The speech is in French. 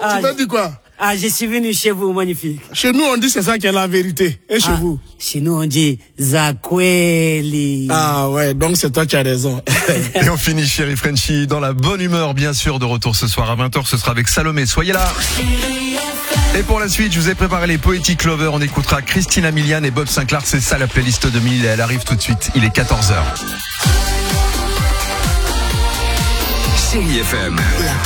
Tu m'as dit quoi? Je suis venu chez vous, magnifique. Chez nous, on dit c'est ça qui est la vérité. Et chez vous? Chez nous, on dit Zakweli. Ah ouais, donc c'est toi qui as raison. Et on finit, chérie Frenchie, dans la bonne humeur, bien sûr, de retour ce soir à 20h. Ce sera avec Salomé. Soyez là. Et pour la suite, je vous ai préparé les Poetic Lovers. On écoutera Christina Milian et Bob Sinclair. C'est ça la playlist 2000. Elle arrive tout de suite. Il est 14h. Chérie FM.